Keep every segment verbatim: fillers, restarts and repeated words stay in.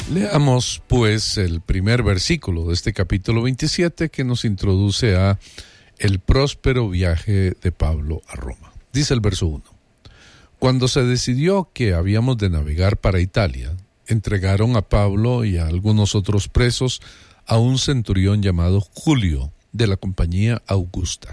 Leamos pues el primer versículo de este capítulo veintisiete que nos introduce a el próspero viaje de Pablo a Roma. Dice el verso uno: Cuando se decidió que habíamos de navegar para Italia, entregaron a Pablo y a algunos otros presos a un centurión llamado Julio, de la compañía Augusta.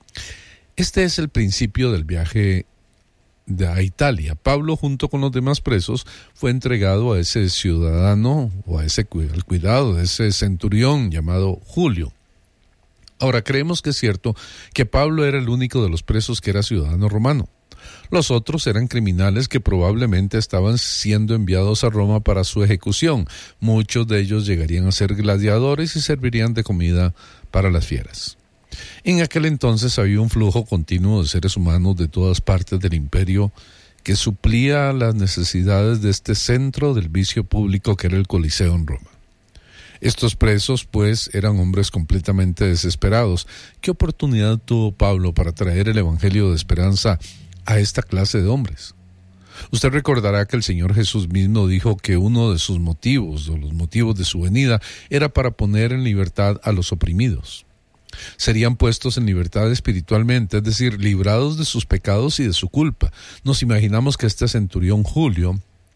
Este es el principio del viaje de a Italia. Pablo, junto con los demás presos, fue entregado a ese ciudadano o a ese al cuidado de ese centurión llamado Julio. Ahora, creemos que es cierto que Pablo era el único de los presos que era ciudadano romano. Los otros eran criminales que probablemente estaban siendo enviados a Roma para su ejecución. Muchos de ellos llegarían a ser gladiadores y servirían de comida para las fieras. En aquel entonces había un flujo continuo de seres humanos de todas partes del imperio que suplía las necesidades de este centro del vicio público que era el Coliseo en Roma. Estos presos, pues, eran hombres completamente desesperados. ¿Qué oportunidad tuvo Pablo para traer el evangelio de esperanza a esta clase de hombres? Usted recordará que el Señor Jesús mismo dijo que uno de sus motivos, o los motivos de su venida, era para poner en libertad a los oprimidos. Serían puestos en libertad espiritualmente, es decir, librados de sus pecados y de su culpa. Nos imaginamos que este centurión Julio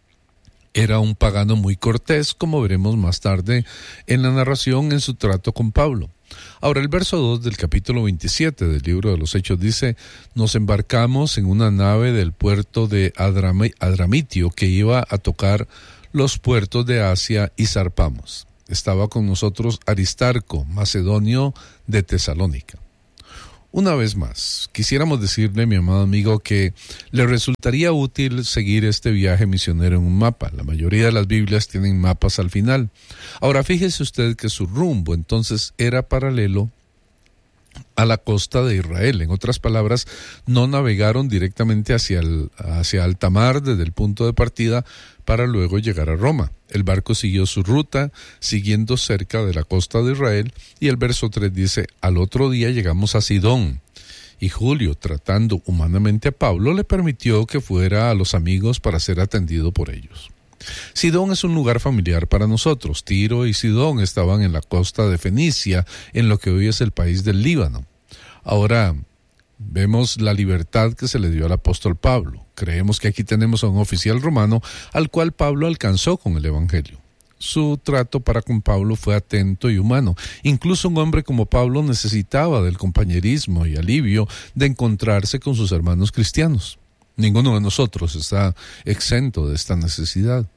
era un pagano muy cortés, como veremos más tarde en la narración en su trato con Pablo. Ahora, el verso dos del capítulo veintisiete del libro de los Hechos dice: nos embarcamos en una nave del puerto de Adrami- Adramitio que iba a tocar los puertos de Asia y zarpamos. Estaba con nosotros Aristarco, macedonio de Tesalónica. Una vez más, quisiéramos decirle, mi amado amigo, que le resultaría útil seguir este viaje misionero en un mapa. La mayoría de las Biblias tienen mapas al final. Ahora, fíjese usted que su rumbo entonces era paralelo a la costa de Israel. En otras palabras, no navegaron directamente hacia, el, hacia alta mar desde el punto de partida para luego llegar a Roma. El barco siguió su ruta, siguiendo cerca de la costa de Israel, y el verso tres dice: al otro día llegamos a Sidón, y Julio, tratando humanamente a Pablo, le permitió que fuera a los amigos para ser atendido por ellos. Sidón es un lugar familiar para nosotros. Tiro y Sidón estaban en la costa de Fenicia, en lo que hoy es el país del Líbano. Ahora vemos la libertad que se le dio al apóstol Pablo. Creemos que aquí tenemos a un oficial romano al cual Pablo alcanzó con el evangelio. Su trato para con Pablo fue atento y humano. Incluso un hombre como Pablo necesitaba del compañerismo y alivio de encontrarse con sus hermanos cristianos. Ninguno de nosotros está exento de esta necesidad.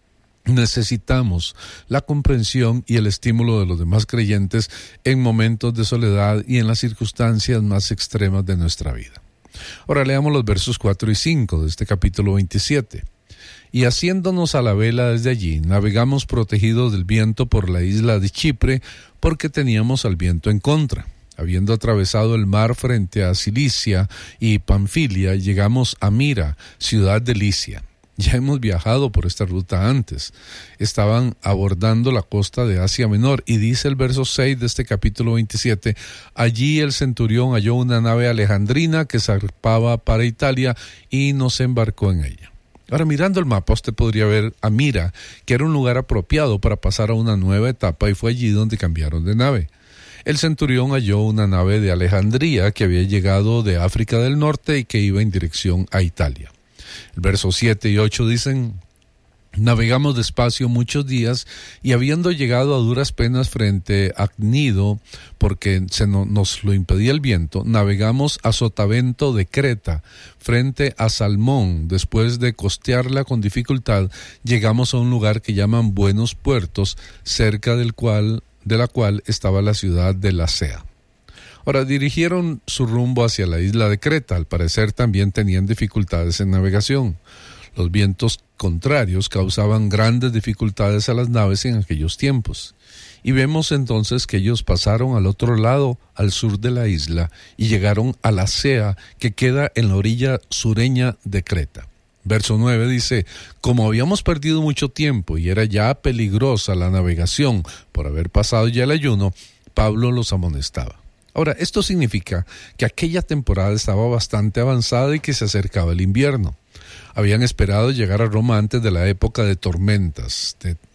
Necesitamos la comprensión y el estímulo de los demás creyentes en momentos de soledad y en las circunstancias más extremas de nuestra vida. Ahora leamos los versos cuatro y cinco de este capítulo veintisiete. Y haciéndonos a la vela desde allí, navegamos protegidos del viento por la isla de Chipre, porque teníamos al viento en contra. Habiendo atravesado el mar frente a Cilicia y Panfilia, llegamos a Mira, ciudad de Licia. Ya hemos viajado por esta ruta antes. Estaban abordando la costa de Asia Menor, y dice el verso seis de este capítulo veintisiete, allí el centurión halló una nave alejandrina que zarpaba para Italia y nos embarcó en ella. Ahora, mirando el mapa, usted podría ver a Mira, que era un lugar apropiado para pasar a una nueva etapa, y fue allí donde cambiaron de nave. El centurión halló una nave de Alejandría que había llegado de África del Norte y que iba en dirección a Italia. El verso siete y ocho dicen: navegamos despacio muchos días, y habiendo llegado a duras penas frente a Cnido, porque se no, nos lo impedía el viento, navegamos a Sotavento de Creta, frente a Salmón. Después de costearla con dificultad, llegamos a un lugar que llaman Buenos Puertos, cerca del cual, de la cual estaba la ciudad de Lasea. Ahora, dirigieron su rumbo hacia la isla de Creta. Al parecer también tenían dificultades en navegación. Los vientos contrarios causaban grandes dificultades a las naves en aquellos tiempos. Y vemos entonces que ellos pasaron al otro lado, al sur de la isla, y llegaron a Lasea, que queda en la orilla sureña de Creta. Verso nueve dice: como habíamos perdido mucho tiempo y era ya peligrosa la navegación por haber pasado ya el ayuno, Pablo los amonestaba. Ahora, esto significa que aquella temporada estaba bastante avanzada y que se acercaba el invierno. Habían esperado llegar a Roma antes de la época de tormentas, de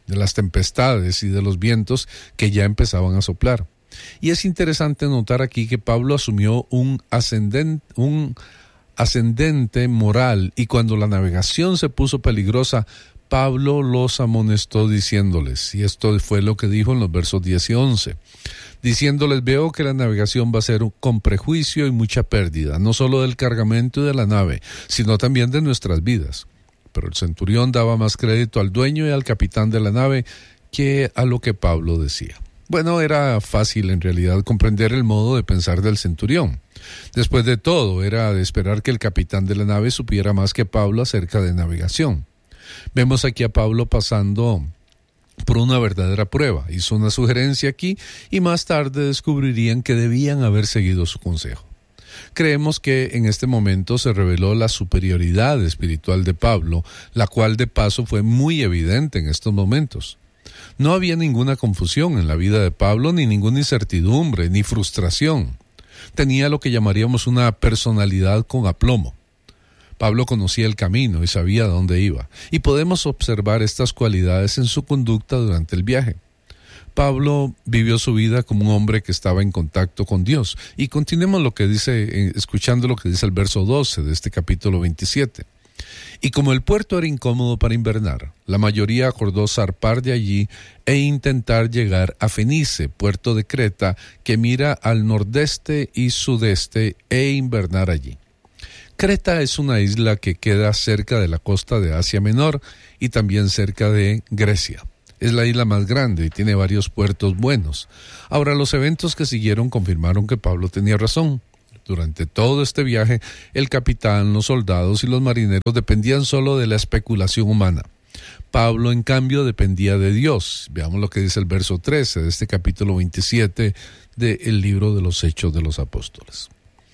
de las tempestades y de los vientos que ya empezaban a soplar. Y es interesante notar aquí que Pablo asumió un ascendente, un ascendente moral, y cuando la navegación se puso peligrosa, Pablo los amonestó diciéndoles, y esto fue lo que dijo en los versos diez y once, diciéndoles: veo que la navegación va a ser con prejuicio y mucha pérdida, no solo del cargamento y de la nave, sino también de nuestras vidas. Pero el centurión daba más crédito al dueño y al capitán de la nave que a lo que Pablo decía. Bueno, era fácil en realidad comprender el modo de pensar del centurión. Después de todo, era de esperar que el capitán de la nave supiera más que Pablo acerca de navegación. Vemos aquí a Pablo pasando por una verdadera prueba. Hizo una sugerencia aquí y más tarde descubrirían que debían haber seguido su consejo. Creemos que en este momento se reveló la superioridad espiritual de Pablo, la cual de paso fue muy evidente en estos momentos. No había ninguna confusión en la vida de Pablo, ni ninguna incertidumbre, ni frustración. Tenía lo que llamaríamos una personalidad con aplomo. Pablo conocía el camino y sabía dónde iba, y podemos observar estas cualidades en su conducta durante el viaje. Pablo vivió su vida como un hombre que estaba en contacto con Dios, y continuemos lo que dice, escuchando lo que dice el verso doce de este capítulo veintisiete. Y como el puerto era incómodo para invernar, la mayoría acordó zarpar de allí e intentar llegar a Fenice, puerto de Creta, que mira al nordeste y sudeste, e invernar allí. Creta es una isla que queda cerca de la costa de Asia Menor y también cerca de Grecia. Es la isla más grande y tiene varios puertos buenos. Ahora, los eventos que siguieron confirmaron que Pablo tenía razón. Durante todo este viaje, el capitán, los soldados y los marineros dependían solo de la especulación humana. Pablo, en cambio, dependía de Dios. Veamos lo que dice el verso trece de este capítulo veintisiete del libro de los Hechos de los Apóstoles.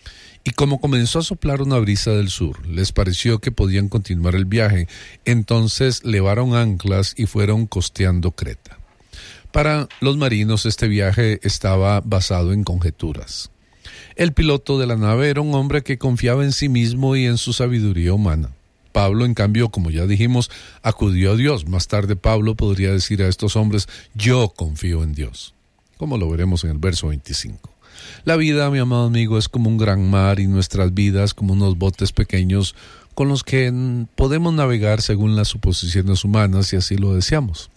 Y como comenzó a soplar una brisa del sur, les pareció que podían continuar el viaje, entonces levaron anclas y fueron costeando Creta. Para los marinos este viaje estaba basado en conjeturas. El piloto de la nave era un hombre que confiaba en sí mismo y en su sabiduría humana. Pablo, en cambio, como ya dijimos, acudió a Dios. Más tarde Pablo podría decir a estos hombres: yo confío en Dios, como lo veremos en el verso veinticinco. La vida, mi amado amigo, es como un gran mar y nuestras vidas como unos botes pequeños con los que podemos navegar según las suposiciones humanas si así lo deseamos.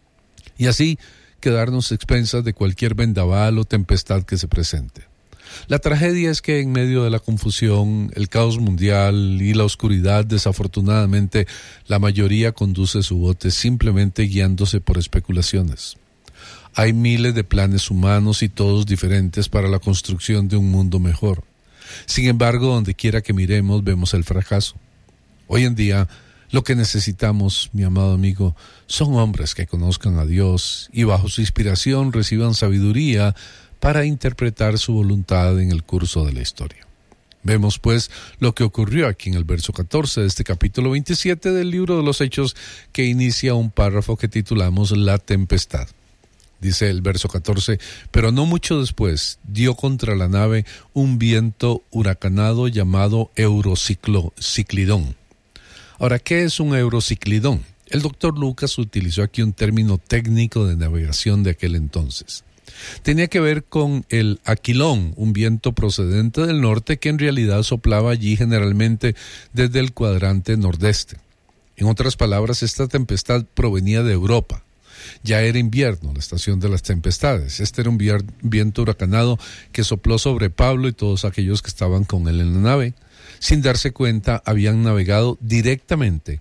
Y así quedarnos expensas de cualquier vendaval o tempestad que se presente. La tragedia es que en medio de la confusión, el caos mundial y la oscuridad, desafortunadamente, la mayoría conduce su bote simplemente guiándose por especulaciones. Hay miles de planes humanos y todos diferentes para la construcción de un mundo mejor. Sin embargo, donde quiera que miremos, vemos el fracaso. Hoy en día, lo que necesitamos, mi amado amigo, son hombres que conozcan a Dios y bajo su inspiración reciban sabiduría para interpretar su voluntad en el curso de la historia. Vemos pues lo que ocurrió aquí en el verso catorce de este capítulo veintisiete del libro de los Hechos, que inicia un párrafo que titulamos La tempestad. Dice el verso catorce: pero no mucho después dio contra la nave un viento huracanado llamado eurociclidón. Ahora, ¿qué es un eurociclidón? El doctor Lucas utilizó aquí un término técnico de navegación de aquel entonces. Tenía que ver con el aquilón, un viento procedente del norte que en realidad soplaba allí generalmente desde el cuadrante nordeste. En otras palabras, esta tempestad provenía de Europa. Ya era invierno, la estación de las tempestades. Este era un viento huracanado que sopló sobre Pablo y todos aquellos que estaban con él en la nave. Sin darse cuenta, habían navegado directamente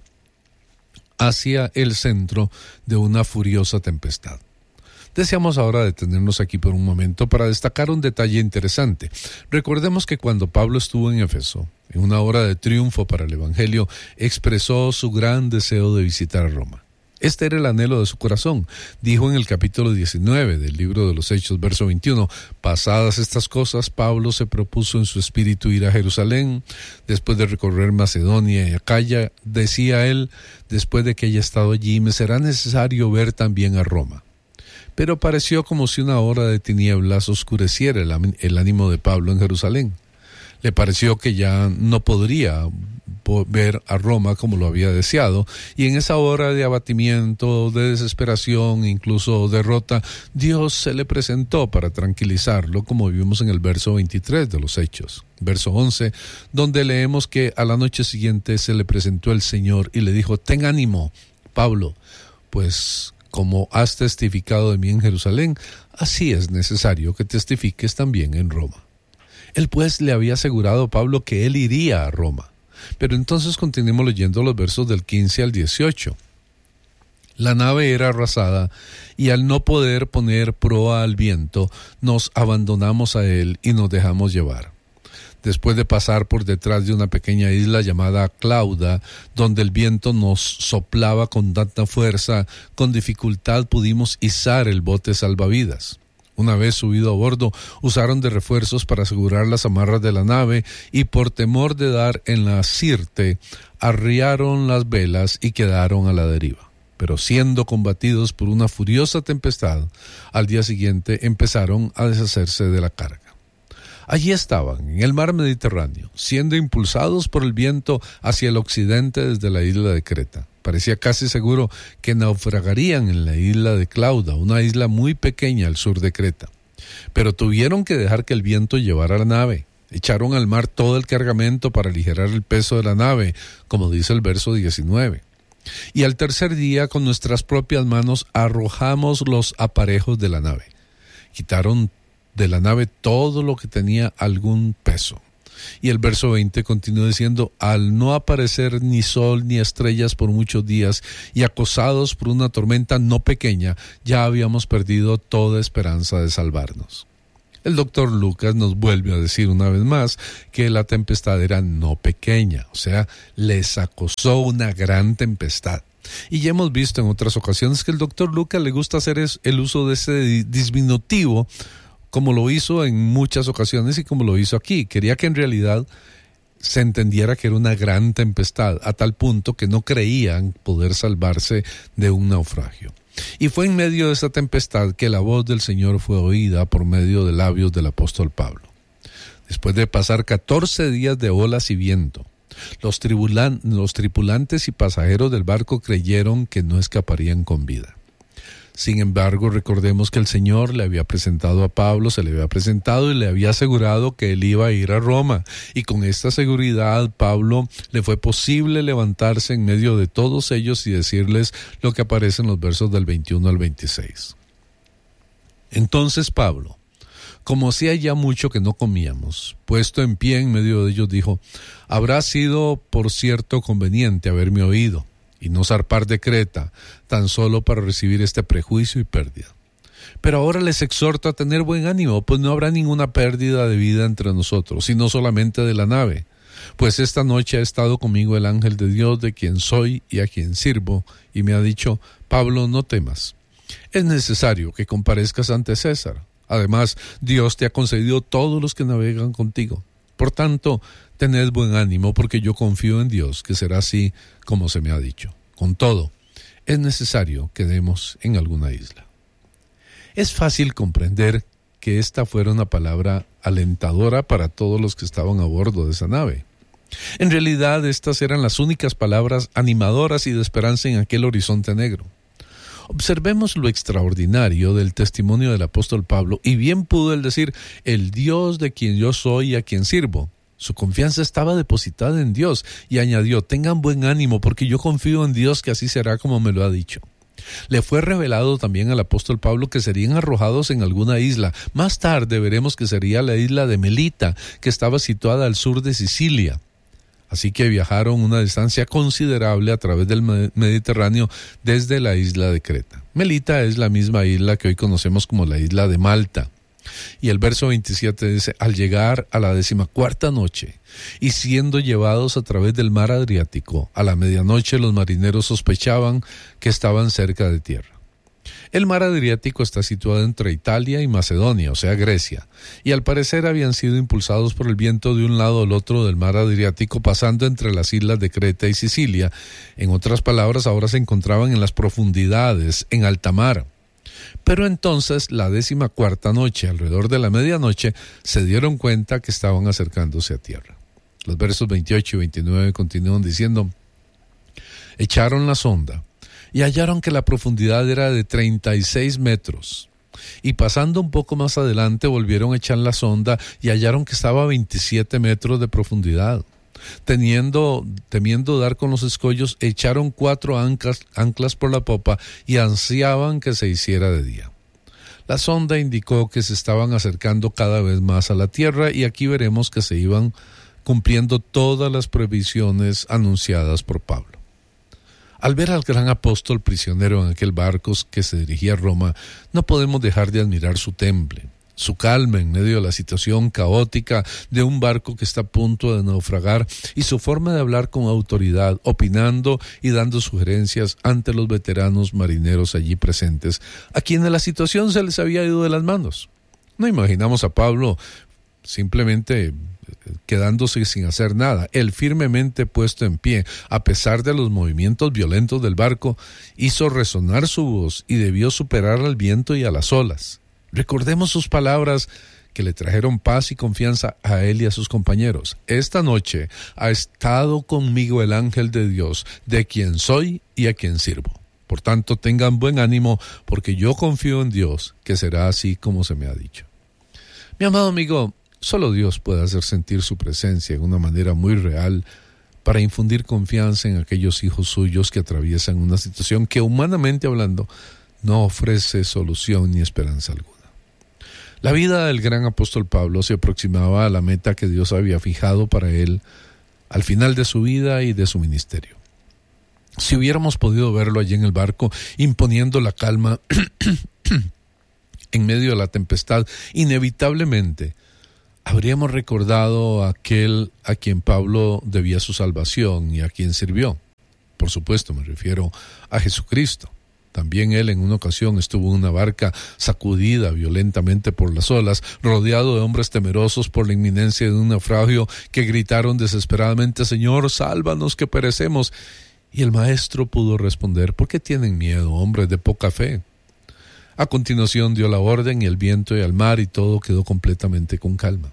hacia el centro de una furiosa tempestad. Deseamos ahora detenernos aquí por un momento para destacar un detalle interesante. Recordemos que cuando Pablo estuvo en Éfeso, en una hora de triunfo para el Evangelio, expresó su gran deseo de visitar Roma. Este era el anhelo de su corazón. Dijo en el capítulo diecinueve del libro de los Hechos, verso veintiuno, pasadas estas cosas, Pablo se propuso en su espíritu ir a Jerusalén. Después de recorrer Macedonia y Acaya, decía él, después de que haya estado allí, me será necesario ver también a Roma. Pero pareció como si una hora de tinieblas oscureciera el, el ánimo de Pablo en Jerusalén. Le pareció que ya no podría ver a Roma como lo había deseado, y en esa hora de abatimiento, de desesperación, incluso derrota, Dios se le presentó para tranquilizarlo, como vimos en el verso veintitrés de los Hechos. Verso once, donde leemos que a la noche siguiente se le presentó el Señor y le dijo: ten ánimo, Pablo, pues como has testificado de mí en Jerusalén, así es necesario que testifiques también en Roma. Él pues le había asegurado a Pablo que él iría a Roma. Pero entonces continuemos leyendo los versos del quince al dieciocho. La nave era arrasada y al no poder poner proa al viento, nos abandonamos a él y nos dejamos llevar. Después de pasar por detrás de una pequeña isla llamada Clauda, donde el viento nos soplaba con tanta fuerza, con dificultad pudimos izar el bote salvavidas. Una vez subido a bordo, usaron de refuerzos para asegurar las amarras de la nave y por temor de dar en la sirte, arriaron las velas y quedaron a la deriva. Pero siendo combatidos por una furiosa tempestad, al día siguiente empezaron a deshacerse de la carga. Allí estaban, en el mar Mediterráneo, siendo impulsados por el viento hacia el occidente desde la isla de Creta. Parecía casi seguro que naufragarían en la isla de Clauda, una isla muy pequeña al sur de Creta. Pero tuvieron que dejar que el viento llevara la nave. Echaron al mar todo el cargamento para aligerar el peso de la nave, como dice el verso diecinueve. Y al tercer día, con nuestras propias manos, arrojamos los aparejos de la nave. Quitaron de la nave todo lo que tenía algún peso. Y el verso veinte continúa diciendo: al no aparecer ni sol ni estrellas por muchos días y acosados por una tormenta no pequeña, ya habíamos perdido toda esperanza de salvarnos. El doctor Lucas nos vuelve a decir una vez más que la tempestad era no pequeña, o sea, les acosó una gran tempestad. Y ya hemos visto en otras ocasiones que el doctor Lucas le gusta hacer el uso de ese disminutivo, como lo hizo en muchas ocasiones y como lo hizo aquí. Quería que en realidad se entendiera que era una gran tempestad, a tal punto que no creían poder salvarse de un naufragio. Y fue en medio de esa tempestad que la voz del Señor fue oída por medio de labios del apóstol Pablo. Después de pasar catorce días de olas y viento, los, tribulan, los tripulantes y pasajeros del barco creyeron que no escaparían con vida. Sin embargo, recordemos que el Señor le había presentado a Pablo, se le había presentado y le había asegurado que él iba a ir a Roma. Y con esta seguridad, Pablo le fue posible levantarse en medio de todos ellos y decirles lo que aparece en los versos del veintiuno al veintiséis. Entonces Pablo, como hacía ya mucho que no comíamos, puesto en pie en medio de ellos, dijo: habrá sido por cierto conveniente haberme oído y no zarpar de Creta, tan solo para recibir este prejuicio y pérdida. Pero ahora les exhorto a tener buen ánimo, pues no habrá ninguna pérdida de vida entre nosotros, sino solamente de la nave. Pues esta noche ha estado conmigo el ángel de Dios, de quien soy y a quien sirvo, y me ha dicho: Pablo, no temas. Es necesario que comparezcas ante César. Además, Dios te ha concedido todos los que navegan contigo. Por tanto, tened buen ánimo, porque yo confío en Dios, que será así como se me ha dicho. Con todo, es necesario que demos en alguna isla. Es fácil comprender que esta fuera una palabra alentadora para todos los que estaban a bordo de esa nave. En realidad, estas eran las únicas palabras animadoras y de esperanza en aquel horizonte negro. Observemos lo extraordinario del testimonio del apóstol Pablo, y bien pudo él decir: el Dios de quien yo soy y a quien sirvo. Su confianza estaba depositada en Dios, y añadió: tengan buen ánimo, porque yo confío en Dios, que así será como me lo ha dicho. Le fue revelado también al apóstol Pablo que serían arrojados en alguna isla. Más tarde veremos que sería la isla de Melita, que estaba situada al sur de Sicilia. Así que viajaron una distancia considerable a través del Mediterráneo desde la isla de Creta. Melita es la misma isla que hoy conocemos como la isla de Malta. Y el verso veintisiete dice: al llegar a la decimacuarta noche y siendo llevados a través del mar Adriático, a la medianoche los marineros sospechaban que estaban cerca de tierra. El mar Adriático está situado entre Italia y Macedonia, o sea, Grecia, y al parecer habían sido impulsados por el viento de un lado al otro del mar Adriático, pasando entre las islas de Creta y Sicilia. En otras palabras, ahora se encontraban en las profundidades, en alta mar. Pero entonces, la décima cuarta noche, alrededor de la medianoche, se dieron cuenta que estaban acercándose a tierra. Los versos veintiocho y veintinueve continúan diciendo: echaron la sonda y hallaron que la profundidad era de treinta y seis metros. Y pasando un poco más adelante volvieron a echar la sonda y hallaron que estaba a veintisiete metros de profundidad. Teniendo, temiendo dar con los escollos, echaron cuatro anclas, anclas por la popa y ansiaban que se hiciera de día. La sonda indicó que se estaban acercando cada vez más a la tierra, y aquí veremos que se iban cumpliendo todas las previsiones anunciadas por Pablo. Al ver al gran apóstol prisionero en aquel barco que se dirigía a Roma, no podemos dejar de admirar su temple, su calma en medio de la situación caótica de un barco que está a punto de naufragar, y su forma de hablar con autoridad, opinando y dando sugerencias ante los veteranos marineros allí presentes, a quienes la situación se les había ido de las manos. No imaginamos a Pablo simplemente quedándose sin hacer nada. Él, firmemente puesto en pie, a pesar de los movimientos violentos del barco, hizo resonar su voz y debió superar al viento y a las olas. Recordemos sus palabras que le trajeron paz y confianza a él y a sus compañeros. Esta noche ha estado conmigo el ángel de Dios, de quien soy y a quien sirvo. Por tanto, tengan buen ánimo, porque yo confío en Dios, que será así como se me ha dicho. Mi amado amigo, solo Dios puede hacer sentir su presencia de una manera muy real para infundir confianza en aquellos hijos suyos que atraviesan una situación que, humanamente hablando, no ofrece solución ni esperanza alguna. La vida del gran apóstol Pablo se aproximaba a la meta que Dios había fijado para él al final de su vida y de su ministerio. Si hubiéramos podido verlo allí en el barco, imponiendo la calma en medio de la tempestad, inevitablemente habríamos recordado a aquel a quien Pablo debía su salvación y a quien sirvió. Por supuesto, me refiero a Jesucristo. También él en una ocasión estuvo en una barca sacudida violentamente por las olas, rodeado de hombres temerosos por la inminencia de un naufragio que gritaron desesperadamente: Señor, sálvanos que perecemos. Y el maestro pudo responder: ¿por qué tienen miedo, hombres de poca fe? A continuación dio la orden, y el viento y el mar y todo quedó completamente con calma.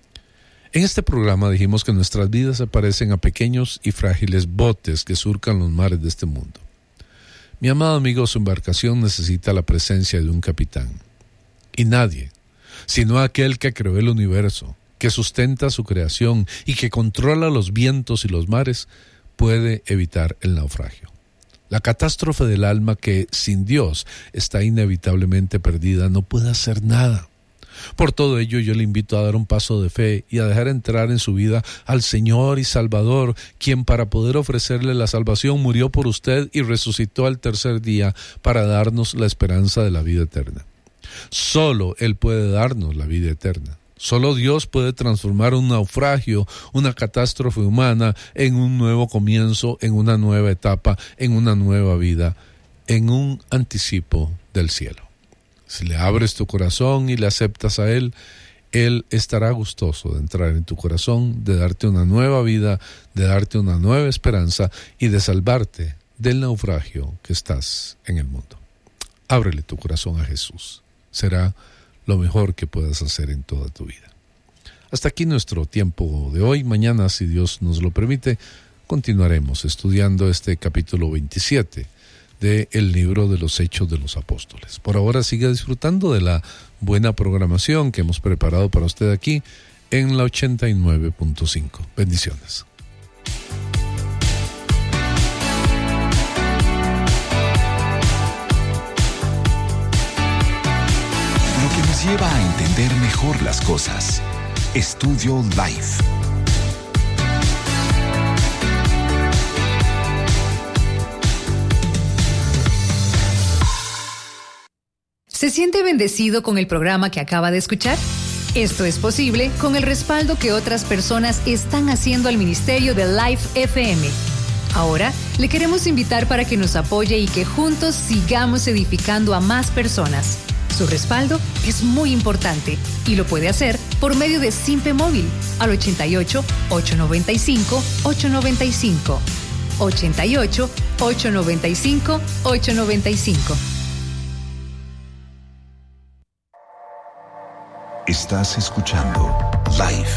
En este programa dijimos que nuestras vidas se parecen a pequeños y frágiles botes que surcan los mares de este mundo. Mi amado amigo, su embarcación necesita la presencia de un capitán. Y nadie, sino aquel que creó el universo, que sustenta su creación y que controla los vientos y los mares, puede evitar el naufragio. La catástrofe del alma, que sin Dios está inevitablemente perdida, no puede hacer nada. Por todo ello, yo le invito a dar un paso de fe y a dejar entrar en su vida al Señor y Salvador, quien, para poder ofrecerle la salvación, murió por usted y resucitó al tercer día para darnos la esperanza de la vida eterna. Solo Él puede darnos la vida eterna. Solo Dios puede transformar un naufragio, una catástrofe humana, en un nuevo comienzo, en una nueva etapa, en una nueva vida, en un anticipo del cielo. Si le abres tu corazón y le aceptas a Él, Él estará gustoso de entrar en tu corazón, de darte una nueva vida, de darte una nueva esperanza y de salvarte del naufragio que estás en el mundo. Ábrele tu corazón a Jesús. Será lo mejor que puedas hacer en toda tu vida. Hasta aquí nuestro tiempo de hoy. Mañana, si Dios nos lo permite, continuaremos estudiando este capítulo veintisiete del libro de los Hechos de los Apóstoles. Por ahora, siga disfrutando de la buena programación que hemos preparado para usted aquí en la ochenta y nueve punto cinco. Bendiciones. Lo que nos lleva a entender mejor las cosas. Estudio Life. ¿Se siente bendecido con el programa que acaba de escuchar? Esto es posible con el respaldo que otras personas están haciendo al ministerio de Life F M. Ahora, le queremos invitar para que nos apoye y que juntos sigamos edificando a más personas. Su respaldo es muy importante y lo puede hacer por medio de Simpe Móvil al ochenta y ocho, ochocientos noventa y cinco, ochocientos noventa y cinco. ochenta y ocho, ochocientos noventa y cinco, ochocientos noventa y cinco. Estás escuchando Life